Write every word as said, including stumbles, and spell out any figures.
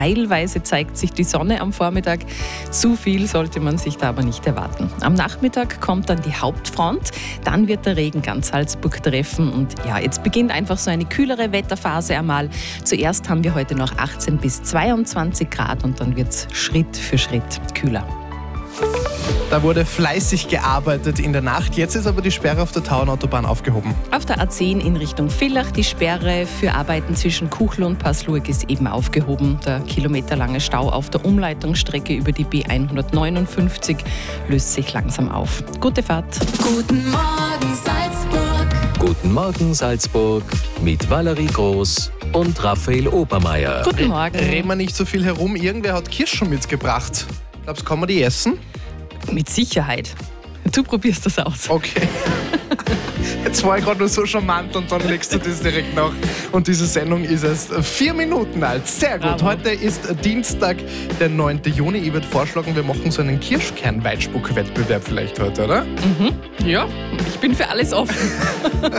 Teilweise zeigt sich die Sonne am Vormittag. Zu viel sollte man sich da aber nicht erwarten. Am Nachmittag kommt dann die Hauptfront. Dann wird der Regen ganz Salzburg treffen. Und ja, jetzt beginnt einfach so eine kühlere Wetterphase einmal. Zuerst haben wir heute noch achtzehn bis zweiundzwanzig Grad und dann wird es Schritt für Schritt kühler. Da wurde fleißig gearbeitet in der Nacht. Jetzt ist aber die Sperre auf der Tauernautobahn aufgehoben. Auf der A zehn in Richtung Villach. Die Sperre für Arbeiten zwischen Kuchel und Passlurg ist eben aufgehoben. Der kilometerlange Stau auf der Umleitungsstrecke über die B hundertneunundfünfzig löst sich langsam auf. Gute Fahrt. Guten Morgen Salzburg. Guten Morgen Salzburg mit Valerie Groß und Raphael Obermeier. Guten Morgen. Reden wir nicht so viel herum. Irgendwer hat Kirschen mitgebracht. Glaubst du, kann man die essen? Mit Sicherheit. Du probierst das aus. Okay. Jetzt war ich gerade nur so charmant und dann legst du das direkt nach. Und diese Sendung ist erst vier Minuten alt. Sehr gut. Bravo. Heute ist Dienstag, der neunten Juni. Ich würde vorschlagen, wir machen so einen Kirschkern-Weitspuck-Wettbewerb vielleicht heute, oder? Mhm. Ja, ich bin für alles offen.